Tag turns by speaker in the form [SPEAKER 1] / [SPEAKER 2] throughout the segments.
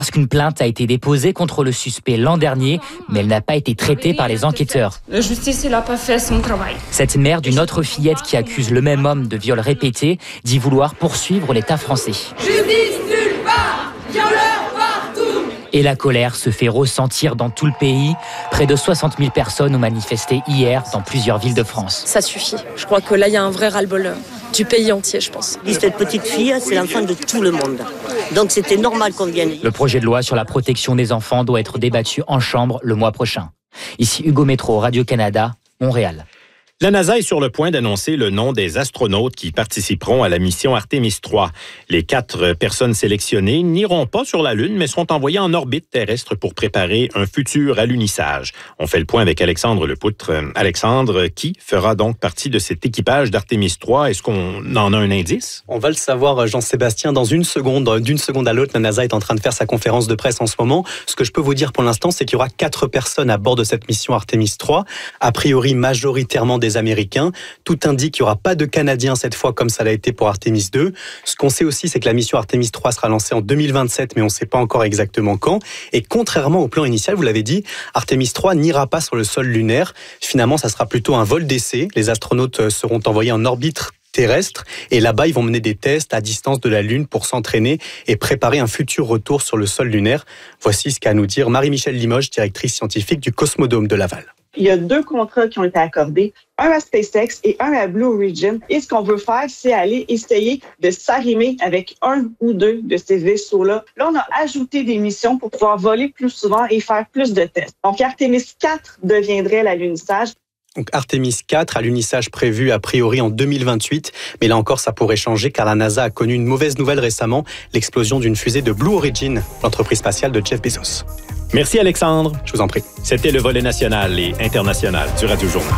[SPEAKER 1] Parce qu'une plainte a été déposée contre le suspect l'an dernier, mais elle n'a pas été traitée par les enquêteurs.
[SPEAKER 2] La justice n'a pas fait son travail.
[SPEAKER 1] Cette mère d'une autre fillette qui accuse le même homme de viol répété dit vouloir poursuivre l'État français.
[SPEAKER 3] Justice nulle part, violeur partout.
[SPEAKER 1] Et la colère se fait ressentir dans tout le pays. Près de 60 000 personnes ont manifesté hier dans plusieurs villes de France.
[SPEAKER 4] Ça suffit. Je crois que là, il y a un vrai ras-le-bol du pays entier, je pense.
[SPEAKER 5] Cette petite fille, c'est l'enfant de tout le monde. Donc c'était normal qu'on vienne.
[SPEAKER 1] Le projet de loi sur la protection des enfants doit être débattu en Chambre le mois prochain. Ici Hugo Métro, Radio-Canada, Montréal.
[SPEAKER 6] La NASA est sur le point d'annoncer le nom des astronautes qui participeront à la mission Artemis 3. Les 4 personnes sélectionnées n'iront pas sur la Lune, mais seront envoyées en orbite terrestre pour préparer un futur alunissage. On fait le point avec Alexandre Lepoutre. Alexandre, qui fera donc partie de cet équipage d'Artemis 3? Est-ce qu'on en a un indice?
[SPEAKER 7] On va le savoir, Jean-Sébastien, dans une seconde. D'une seconde à l'autre, la NASA est en train de faire sa conférence de presse en ce moment. Ce que je peux vous dire pour l'instant, c'est qu'il y aura 4 personnes à bord de cette mission Artemis 3. A priori, majoritairement des Américains. Tout indique qu'il n'y aura pas de Canadiens cette fois comme ça l'a été pour Artemis 2. Ce qu'on sait aussi, c'est que la mission Artemis 3 sera lancée en 2027, mais on ne sait pas encore exactement quand. Et contrairement au plan initial, vous l'avez dit, Artemis 3 n'ira pas sur le sol lunaire. Finalement, ça sera plutôt un vol d'essai. Les astronautes seront envoyés en orbite terrestre et là-bas, ils vont mener des tests à distance de la Lune pour s'entraîner et préparer un futur retour sur le sol lunaire. Voici ce qu'a à nous dire Marie-Michèle Limoges, directrice scientifique du Cosmodome de Laval.
[SPEAKER 8] Il y a 2 contrats qui ont été accordés, un à SpaceX et un à Blue Origin. Et ce qu'on veut faire, c'est aller essayer de s'arrimer avec 1 ou 2 de ces vaisseaux-là. Là, on a ajouté des missions pour pouvoir voler plus souvent et faire plus de tests. Donc, Artemis 4 deviendrait l'alunissage.
[SPEAKER 7] Donc Artemis 4, alunissage prévu a priori en 2028. Mais là encore, ça pourrait changer car la NASA a connu une mauvaise nouvelle récemment, l'explosion d'une fusée de Blue Origin, l'entreprise spatiale de Jeff Bezos.
[SPEAKER 6] Merci Alexandre.
[SPEAKER 7] Je vous en prie.
[SPEAKER 6] C'était le volet national et international du Radio Journal.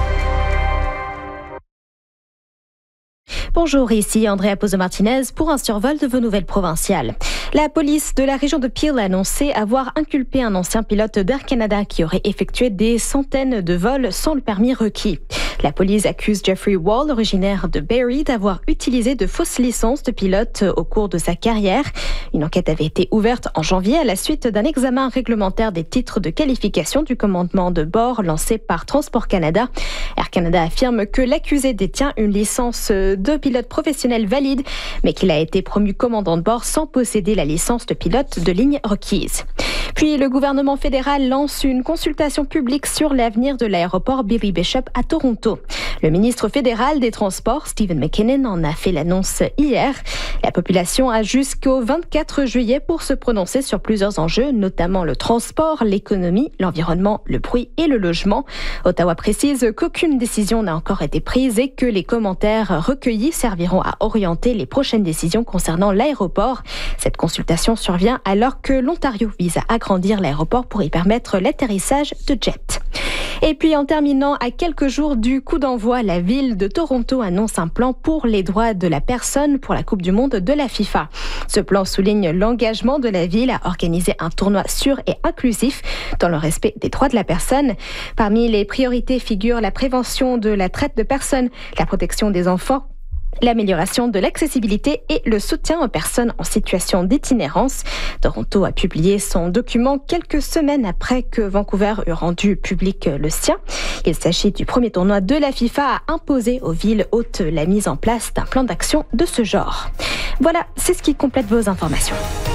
[SPEAKER 9] Bonjour, ici Andrea Pozo-Martinez pour un survol de vos nouvelles provinciales. La police de la région de Peel a annoncé avoir inculpé un ancien pilote d'Air Canada qui aurait effectué des centaines de vols sans le permis requis. La police accuse Jeffrey Wall, originaire de Barrie, d'avoir utilisé de fausses licences de pilote au cours de sa carrière. Une enquête avait été ouverte en janvier à la suite d'un examen réglementaire des titres de qualification du commandement de bord lancé par Transport Canada. Air Canada affirme que l'accusé détient une licence de pilote professionnel valide, mais qu'il a été promu commandant de bord sans posséder la licence de pilote de ligne requise. Puis le gouvernement fédéral lance une consultation publique sur l'avenir de l'aéroport Billy Bishop à Toronto. Le ministre fédéral des Transports, Stephen McKinnon, en a fait l'annonce hier. La population a jusqu'au 24 juillet pour se prononcer sur plusieurs enjeux, notamment le transport, l'économie, l'environnement, le bruit et le logement. Ottawa précise qu'aucune décision n'a encore été prise et que les commentaires recueillis serviront à orienter les prochaines décisions concernant l'aéroport. Cette consultation survient alors que l'Ontario vise à agrandir l'aéroport pour y permettre l'atterrissage de jets. Et puis en terminant, à quelques jours du coup d'envoi, la ville de Toronto annonce un plan pour les droits de la personne pour la Coupe du Monde de la FIFA. Ce plan souligne l'engagement de la ville à organiser un tournoi sûr et inclusif dans le respect des droits de la personne. Parmi les priorités figurent la prévention de la traite de personnes, la protection des enfants, l'amélioration de l'accessibilité et le soutien aux personnes en situation d'itinérance. Toronto a publié son document quelques semaines après que Vancouver eut rendu public le sien. Il s'agit du premier tournoi de la FIFA à imposer aux villes hôtes la mise en place d'un plan d'action de ce genre. Voilà, c'est ce qui complète vos informations.